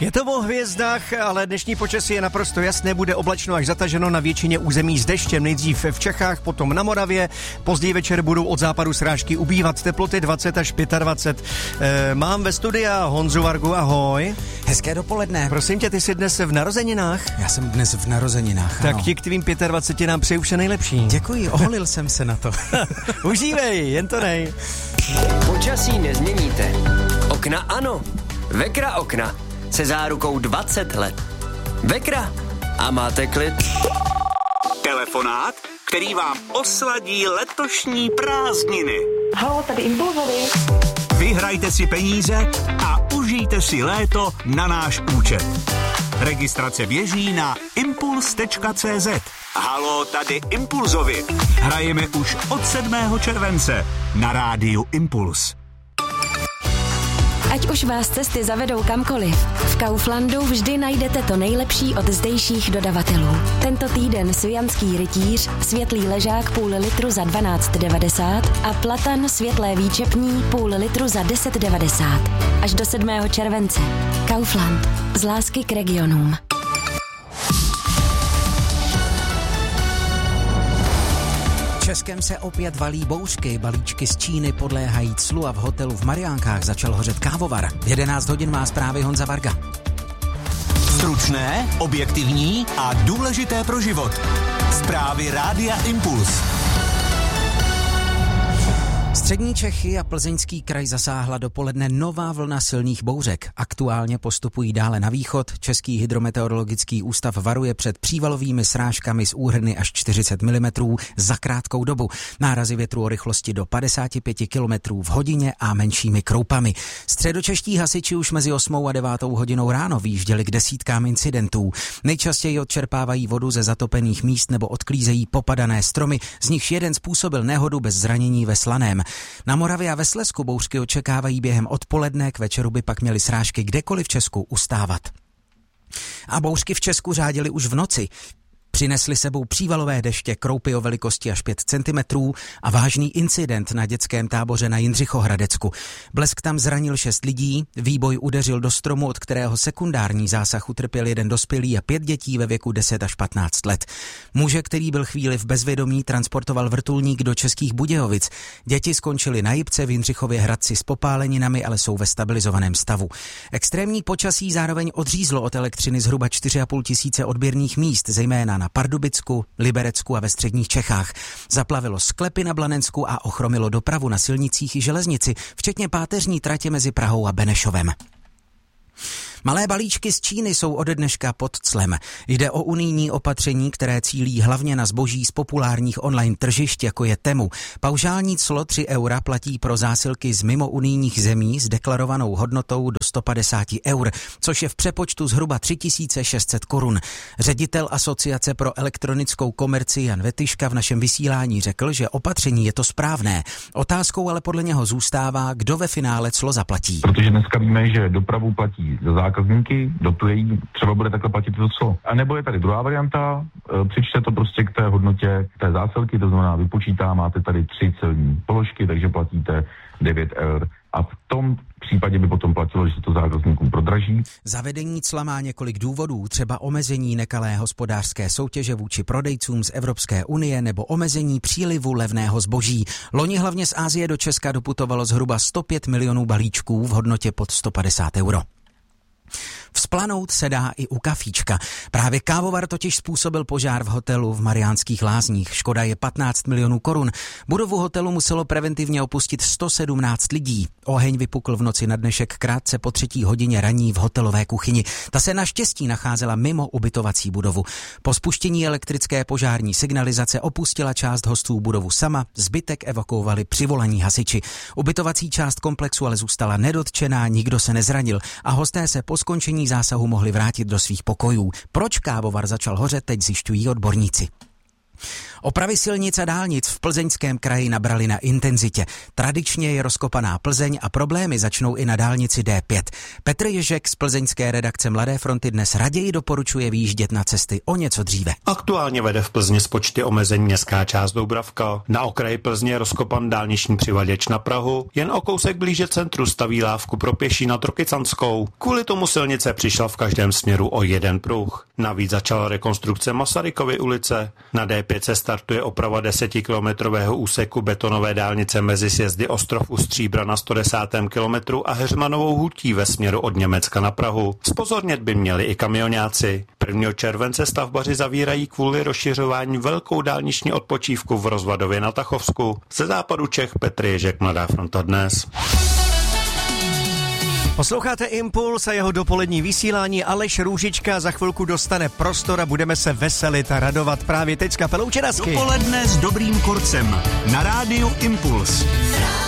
Je to o hvězdách, ale dnešní počasí je naprosto jasné, bude oblačno až zataženo na většině území s deštěm, nejdřív v Čechách, potom na Moravě, později večer budou od západu srážky ubývat, teploty 20 až 25. Mám ve studiu Honzu Vargu, ahoj. Hezké dopoledne. Prosím tě, ty jsi dnes v narozeninách? Já jsem dnes v narozeninách, Tak ano. ti k tvým 25 nám přeju vše nejlepší. Děkuji, oholil jsem se na to. Užívej, jen to nej. Počasí nezměníte. Okna ano. Vekra okna se zárukou 20 let. Vekra a máte klid. Telefonát, který vám osladí letošní prázdniny. Haló, tady Impulzovi. Vyhrajte si peníze a užijte si léto na náš účet. Registrace běží na impuls.cz. Haló, tady Impulzovi. Hrajeme už od 7. července na rádiu Impuls. Ať už vás cesty zavedou kamkoliv, v Kauflandu vždy najdete to nejlepší od zdejších dodavatelů. Tento týden svijanský rytíř, světlý ležák půl litru za 12,90 a platan světlé výčepní půl litru za 10,90. Až do 7. července. Kaufland. Z lásky k regionům. Českem se opět valí bouřky, balíčky z Číny podléhají clu a v hotelu v Mariánkách začal hořet kávovar. V 11 hodin má zprávy Honza Varga. Stručné, objektivní a důležité pro život. Zprávy rádia Impuls. Střední Čechy a Plzeňský kraj zasáhla dopoledne nová vlna silných bouřek. Aktuálně postupují dále na východ. Český hydrometeorologický ústav varuje před přívalovými srážkami z úhrny až 40 mm za krátkou dobu. Nárazy větru o rychlosti do 55 km v hodině a menšími kroupami. Středočeští hasiči už mezi 8 a 9 hodinou ráno vyjížděli k desítkám incidentů. Nejčastěji odčerpávají vodu ze zatopených míst nebo odklízejí popadané stromy, z nichž jeden způsobil nehodu bez zranění ve Slaném. Na Moravě a ve Slezsku bouřky očekávají během odpoledne, k večeru by pak měly srážky kdekoliv v Česku ustávat. A bouřky v Česku řádily už v noci. Přinesli sebou přívalové deště, kroupy o velikosti až 5 cm a vážný incident na dětském táboře na Jindřichohradecku. Blesk tam zranil 6 lidí, výboj udeřil do stromu, od kterého sekundární zásah utrpěl jeden dospělý a 5 dětí ve věku 10 až 15 let. Muže, který byl chvíli v bezvědomí, transportoval vrtulník do Českých Budějovic. Děti skončily na Jipce v Jindřichově Hradci s popáleninami, ale jsou ve stabilizovaném stavu. Extrémní počasí zároveň odřízlo od elektřiny zhruba 4,5 tisíce odběrných míst, zejména na Pardubicku, Liberecku a ve středních Čechách. Zaplavilo sklepy na Blanensku a ochromilo dopravu na silnicích i železnici, včetně páteřní tratě mezi Prahou a Benešovem. Malé balíčky z Číny jsou ode dneška pod clem. Jde o unijní opatření, které cílí hlavně na zboží z populárních online tržišť, jako je Temu. Paušální clo 3 € platí pro zásilky z mimo unijních zemí s deklarovanou hodnotou do 150 €, což je v přepočtu zhruba 3600 korun. Ředitel Asociace pro elektronickou komerci Jan Vetyška v našem vysílání řekl, že opatření je to správné. Otázkou ale podle něho zůstává, kdo ve finále clo zaplatí. Protože dneska víme, že dopravu platí za zákazníky, dotuje jí, třeba bude takhle platit to clo. A nebo je tady druhá varianta, přičte to prostě k té hodnotě té zásilky, to znamená vypočítá, máte tady 3 celní položky, takže platíte 9 € a v tom případě by potom platilo, že se to zákazníkům prodraží. Zavedení cla má několik důvodů, třeba omezení nekalé hospodářské soutěže vůči prodejcům z Evropské unie nebo omezení přílivu levného zboží. Loni hlavně z Asie do Česka doputovalo zhruba 105 milionů balíčků v hodnotě pod 150 €. Vzplanout se dá i u kafíčka. Právě kávovar totiž způsobil požár v hotelu v Mariánských Lázních. Škoda je 15 milionů korun. Budovu hotelu muselo preventivně opustit 117 lidí. Oheň vypukl v noci na dnešek krátce po 3. hodině raní v hotelové kuchyni. Ta se naštěstí nacházela mimo ubytovací budovu. Po spuštění elektrické požární signalizace opustila část hostů budovu sama, zbytek evakuovali přivolaní hasiči. Ubytovací část komplexu ale zůstala nedotčená, nikdo se nezranil a hosté se po skončení zásahu mohli vrátit do svých pokojů. Proč kávovar začal hořet, teď zjišťují odborníci. Opravy silnic a dálnic v Plzeňském kraji nabraly na intenzitě. Tradičně je rozkopaná Plzeň a problémy začnou i na dálnici D5. Petr Ježek z plzeňské redakce Mladé fronty dnes raději doporučuje vyjíždět na cesty o něco dříve. Aktuálně vede v Plzni z počty omezení městská část Doubravka. Na okraji Plzně je rozkopan dálniční přivaděč na Prahu. Jen o kousek blíže centru staví lávku pro pěší nad Rokycanskou. Kvůli tomu silnice přišla v každém směru o jeden pruh. Navíc začala rekonstrukce Masarykovy ulice. Na D5 se startuje oprava 10kilometrového úseku betonové dálnice mezi sjezdy Ostrov u Stříbra na 110. kilometru a Heřmanovou hutí ve směru od Německa na Prahu. Zpozornět by měli i kamionáci. 1. července stavbaři zavírají kvůli rozšiřování velkou dálniční odpočívku v Rozvadově na Tachovsku. Ze západu Čech Petr Ježek, Mladá fronta dnes. Posloucháte Impuls a jeho dopolední vysílání. Aleš Růžička za chvilku dostane prostor a budeme se veselit a radovat právě teď s kapelou Čerasky. Dopoledne s dobrým kurcem na rádiu Impuls.